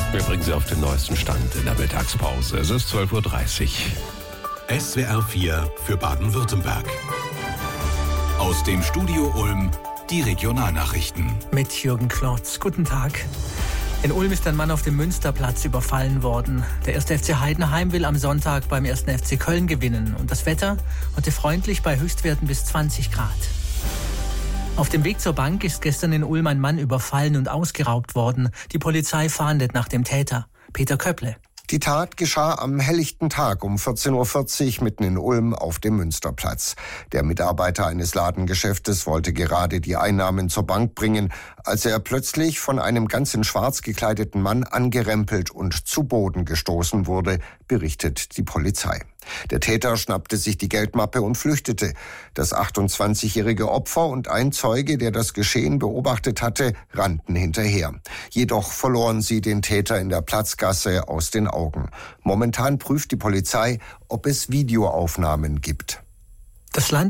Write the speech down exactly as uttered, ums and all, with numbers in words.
Wir bringen Sie auf den neuesten Stand in der Mittagspause. Es ist zwölf Uhr dreißig. S W R vier für Baden-Württemberg. Aus dem Studio Ulm die Regionalnachrichten. Mit Jürgen Klotz. Guten Tag. In Ulm ist ein Mann auf dem Münsterplatz überfallen worden. Der erste F C Heidenheim will am Sonntag beim ersten F C Köln gewinnen. Und das Wetter heute freundlich bei Höchstwerten bis zwanzig Grad. Auf dem Weg zur Bank ist gestern in Ulm ein Mann überfallen und ausgeraubt worden. Die Polizei fahndet nach dem Täter. Peter Köpple. Die Tat geschah am helllichten Tag um vierzehn Uhr vierzig mitten in Ulm auf dem Münsterplatz. Der Mitarbeiter eines Ladengeschäftes wollte gerade die Einnahmen zur Bank bringen, als er plötzlich von einem ganz in schwarz gekleideten Mann angerempelt und zu Boden gestoßen wurde, berichtet die Polizei. Der Täter schnappte sich die Geldmappe und flüchtete. Das achtundzwanzigjährige Opfer und ein Zeuge, der das Geschehen beobachtet hatte, rannten hinterher. Jedoch verloren sie den Täter in der Platzgasse aus den Augen. Momentan prüft die Polizei, ob es Videoaufnahmen gibt. Das Land